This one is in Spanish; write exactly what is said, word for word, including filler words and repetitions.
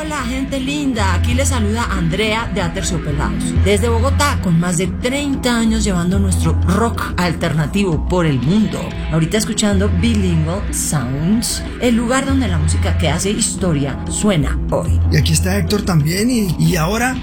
Hola, gente linda. Aquí les saluda Andrea de Aterciopelados. Desde Bogotá, con más de treinta años llevando nuestro rock alternativo por el mundo. Ahorita escuchando Bilingual Sounds, el lugar donde la música que hace historia suena hoy. Y aquí está Héctor también. Y, y ahora